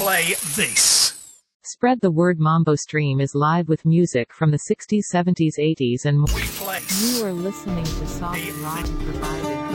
play this. Spread the word. Mambo Stream is live with music from the 60s, 70s, 80s and more. We place. You are listening to Soft Rock provided